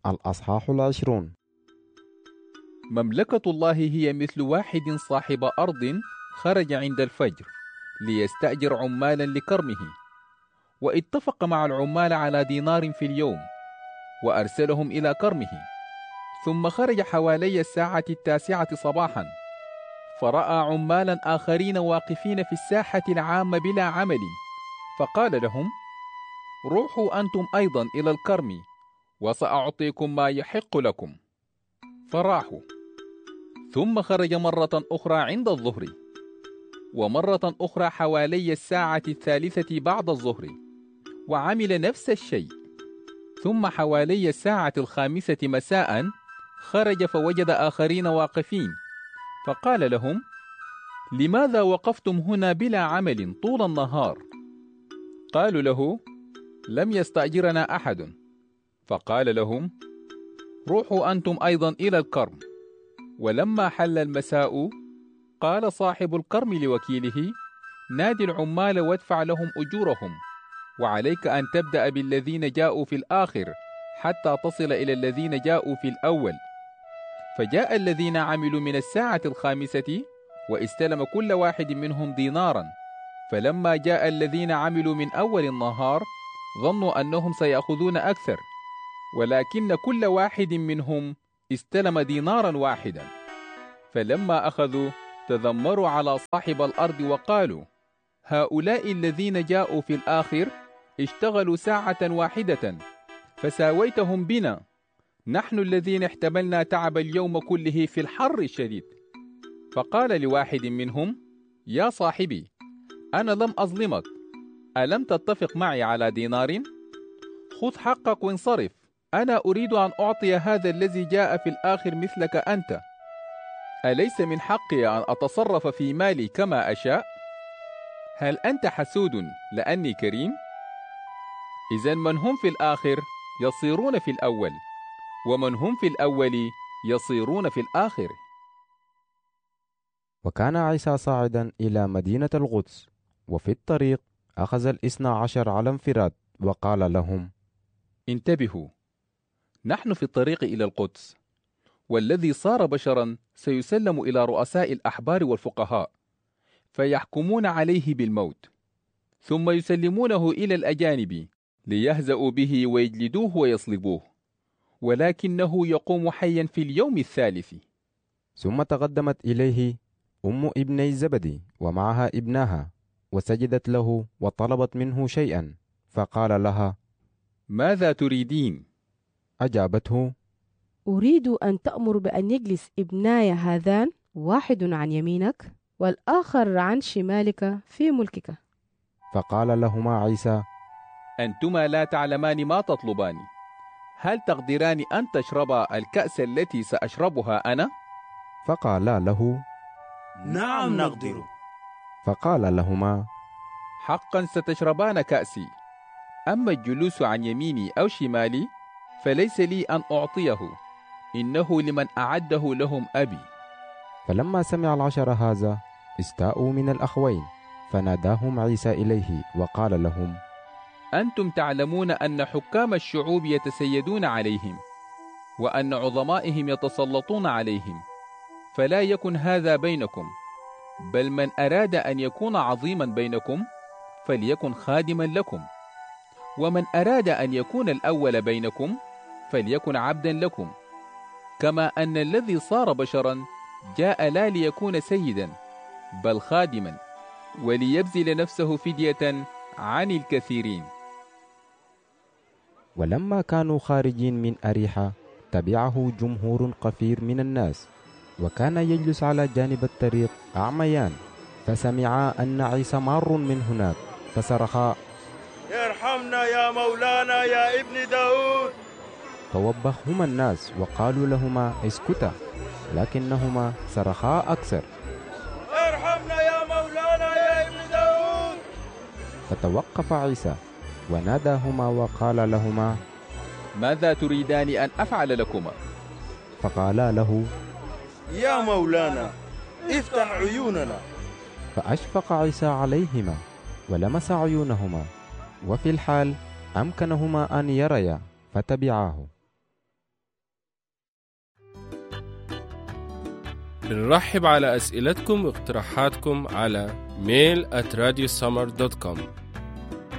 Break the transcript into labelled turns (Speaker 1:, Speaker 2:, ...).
Speaker 1: الأصحاح 20.
Speaker 2: مملكة الله هي مثل واحد صاحب أرض خرج عند الفجر ليستأجر عمالا لكرمه، واتفق مع العمال على دينار في اليوم، وأرسلهم إلى كرمه. ثم خرج حوالي الساعة 9 صباحا، فرأى عمالا آخرين واقفين في الساحة العامة بلا عمل، فقال لهم: روحوا أنتم أيضا إلى الكرم، وسأعطيكم ما يحق لكم. فراحوا. ثم خرج مرة أخرى عند الظهر، ومرة أخرى حوالي الساعة 3 بعد الظهر، وعمل نفس الشيء. ثم حوالي الساعة 5 مساء خرج فوجد آخرين واقفين، فقال لهم: لماذا وقفتم هنا بلا عمل طول النهار؟ قالوا له: لم يستأجرنا أحد. فقال لهم: روحوا أنتم أيضا إلى الكرم. ولما حل المساء قال صاحب الكرم لوكيله: نادي العمال وادفع لهم أجورهم، وعليك أن تبدأ بالذين جاءوا في الآخر حتى تصل إلى الذين جاءوا في الأول. فجاء الذين عملوا من الساعة 5 واستلم كل واحد منهم دينارا. فلما جاء الذين عملوا من أول النهار ظنوا أنهم سيأخذون أكثر، ولكن كل واحد منهم استلم دينارا واحدا. فلما أخذوا تذمروا على صاحب الأرض وقالوا: هؤلاء الذين جاءوا في الآخر اشتغلوا ساعة واحدة فساويتهم بنا، نحن الذين احتملنا تعب اليوم كله في الحر الشديد. فقال لواحد منهم: يا صاحبي، أنا لم أظلمك، ألم تتفق معي على دينار؟ خذ حقك وانصرف، أنا أريد أن أعطي هذا الذي جاء في الآخر مثلك أنت. أليس من حقي أن أتصرف في مالي كما أشاء؟ هل أنت حسود لأني كريم؟ إذن من هم في الآخر يصيرون في الأول، ومن هم في الأول يصيرون في الآخر.
Speaker 1: وكان عيسى صاعدا إلى مدينة القدس، وفي الطريق أخذ 12 على انفراد وقال لهم:
Speaker 2: انتبهوا، نحن في الطريق إلى القدس، والذي صار بشرا سيسلم إلى رؤساء الأحبار والفقهاء، فيحكمون عليه بالموت، ثم يسلمونه إلى الأجانب ليهزأوا به ويجلدوه ويصلبوه، ولكنه يقوم حيا في اليوم الثالث.
Speaker 1: ثم تقدمت إليه أم ابني زبدي ومعها ابنها، وسجدت له وطلبت منه شيئا، فقال لها:
Speaker 2: ماذا تريدين؟
Speaker 1: أجابته:
Speaker 3: أريد أن تأمر بأن يجلس ابناي هذان، واحد عن يمينك والآخر عن شمالك في ملكك.
Speaker 1: فقال لهما عيسى:
Speaker 2: أنتما لا تعلمان ما تطلبان، هل تقدران أن تشربا الكأس التي سأشربها أنا؟
Speaker 1: فقالا له:
Speaker 4: نعم نقدر.
Speaker 1: فقال لهما:
Speaker 2: حقا ستشربان كأسي، أما الجلوس عن يميني أو شمالي فليس لي أن أعطيه، إنه لمن أعده لهم أبي.
Speaker 1: فلما سمع 10 هذا استاءوا من الأخوين، فناداهم عيسى إليه وقال لهم:
Speaker 2: أنتم تعلمون أن حكام الشعوب يتسيدون عليهم، وأن عظمائهم يتسلطون عليهم، فلا يكن هذا بينكم، بل من أراد أن يكون عظيما بينكم فليكن خادما لكم، ومن أراد أن يكون الأول بينكم فليكن عبدا لكم، كما أن الذي صار بشرا جاء لا ليكون سيدا بل خادما، وليبذل نفسه فدية عن الكثيرين.
Speaker 1: ولما كانوا خارجين من أريحة تبعه جمهور كثير من الناس، وكان يجلس على جانب الطريق أعميان، فسمعا أن عيسى مار من هناك، فصرخا:
Speaker 4: ارحمنا يا مولانا يا ابن داود.
Speaker 1: فوبخهما الناس وقالوا لهما: اسكتا، لكنهما صرخا أكثر:
Speaker 4: ارحمنا يا مولانا يا ابن داود.
Speaker 1: فتوقف عيسى وناداهما وقال لهما:
Speaker 2: ماذا تريدان أن أفعل لكما؟
Speaker 1: فقالا له:
Speaker 4: يا مولانا افتح عيوننا.
Speaker 1: فأشفق عيسى عليهما ولمس عيونهما، وفي الحال أمكنهما أن يريا، فتبعاه.
Speaker 5: بنرحب على أسئلتكم واقتراحاتكم على mail@radiosummer.com.